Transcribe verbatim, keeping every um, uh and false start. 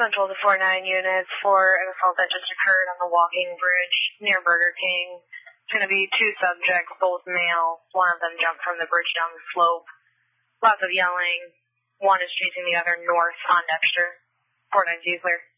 Central to four nine units for an assault that just occurred on the walking bridge near Burger King. It's going to be two subjects, both male. One of them jumped from the bridge down the slope. Lots of yelling. One is chasing the other north on Dexter. four nine Ziegler.